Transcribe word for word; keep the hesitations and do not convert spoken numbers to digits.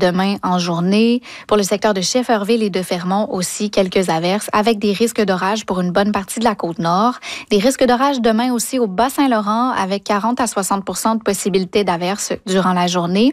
demain en journée. Pour le secteur de Shefferville et de Fermont aussi, quelques averses avec des risques d'orage pour une bonne partie de la Côte-Nord. Des risques d'orage demain aussi au Bas-Saint-Laurent avec quarante à soixante pour cent de possibilités d'averses durant la journée.